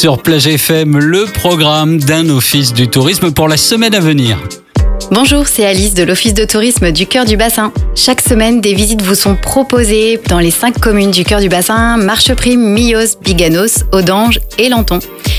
sur Plage FM, le programme d'un office du tourisme pour la semaine à venir. Bonjour, c'est Alice de l'Office de tourisme du Cœur du Bassin. Chaque semaine, des visites vous sont proposées dans les 5 communes du Cœur du Bassin, Marcheprime, Millos, Biganos, Audange et Lanton.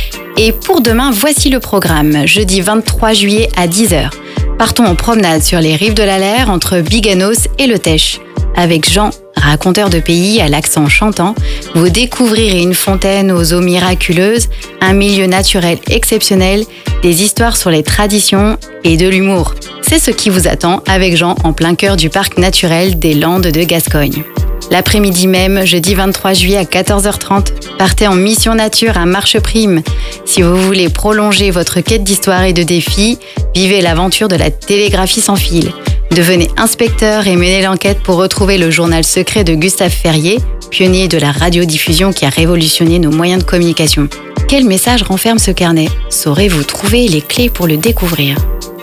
Et pour demain, voici le programme. Jeudi 23 juillet à 10h. Partons en promenade sur les rives de la Leyre entre Biganos et Le Teche. Avec Jean, raconteur de pays à l'accent chantant, vous découvrirez une fontaine aux eaux miraculeuses, un milieu naturel exceptionnel, des histoires sur les traditions et de l'humour. C'est ce qui vous attend avec Jean en plein cœur du parc naturel des Landes de Gascogne. L'après-midi même, jeudi 23 juillet à 14h30, partez en mission nature à Marcheprime. Si vous voulez prolonger votre quête d'histoire et de défis, vivez l'aventure de la télégraphie sans fil. Devenez inspecteur et menez l'enquête pour retrouver le journal secret de Gustave Ferrier, pionnier de la radiodiffusion qui a révolutionné nos moyens de communication. Quel message renferme ce carnet? Saurez-vous trouver les clés pour le découvrir?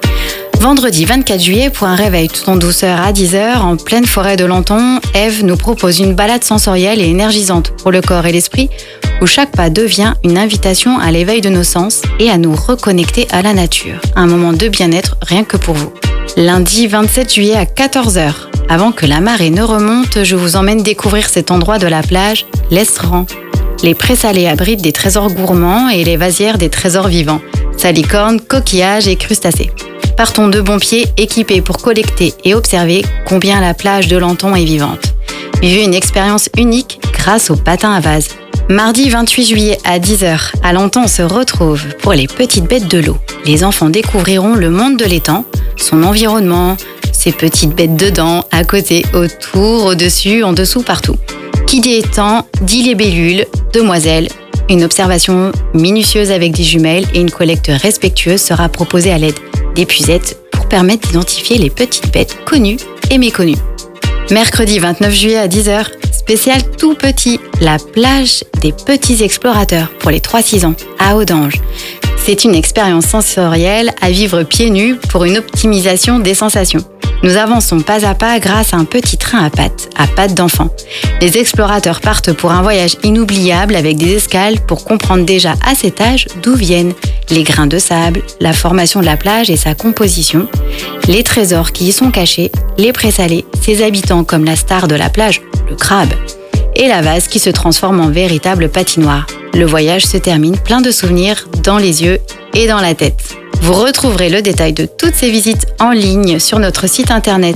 Vendredi 24 juillet, pour un réveil tout en douceur à 10h, en pleine forêt de Lanton, Eve nous propose une balade sensorielle et énergisante pour le corps et l'esprit, où chaque pas devient une invitation à l'éveil de nos sens et à nous reconnecter à la nature. Un moment de bien-être rien que pour vous. Lundi 27 juillet à 14h. Avant que la marée ne remonte, je vous emmène découvrir cet endroit de la plage, l'Estran. Les prés-salés abritent des trésors gourmands et les vasières des trésors vivants, salicornes, coquillages et crustacés. Partons de bon pied, équipés pour collecter et observer combien la plage de Lanton est vivante. Vivez une expérience unique grâce au patin à vase. Mardi 28 juillet à 10h, à Lanton, on se retrouve pour les petites bêtes de l'eau. Les enfants découvriront le monde de l'étang, son environnement, ses petites bêtes dedans, à côté, autour, au-dessus, en dessous, partout. Qui dit étang, dit libellules, demoiselles. Une observation minutieuse avec des jumelles et une collecte respectueuse sera proposée à l'aide d'épuisettes pour permettre d'identifier les petites bêtes connues et méconnues. Mercredi 29 juillet à 10h, spécial tout petit, la plage des petits explorateurs pour les 3-6 ans à Audange. C'est une expérience sensorielle à vivre pieds nus pour une optimisation des sensations. Nous avançons pas à pas grâce à un petit train à pattes d'enfant. Les explorateurs partent pour un voyage inoubliable avec des escales pour comprendre déjà à cet âge d'où viennent les grains de sable, la formation de la plage et sa composition, les trésors qui y sont cachés, les prés-salés, ses habitants comme la star de la plage, le crabe, et la vase qui se transforme en véritable patinoire. Le voyage se termine plein de souvenirs dans les yeux et dans la tête. Vous retrouverez le détail de toutes ces visites en ligne sur notre site internet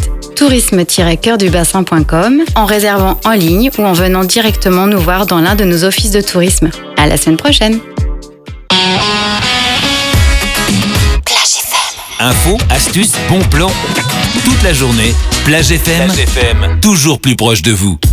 tourisme-coeurdubassin.com en réservant en ligne ou en venant directement nous voir dans l'un de nos offices de tourisme. À la semaine prochaine. Plage FM. Infos, astuces, bons plans. Toute la journée, Plage FM, toujours plus proche de vous.